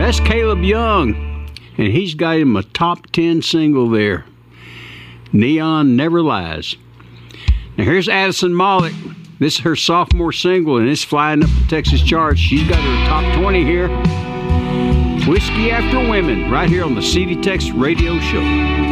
That's Caleb Young, and he's got him a top 10 single there. Neon Never Lies. Now here's Addison Mollick. This is her sophomore single, and it's flying up the Texas charts. She's got her top 20 here. Whiskey After Women, right here on the CD Tex Radio Show.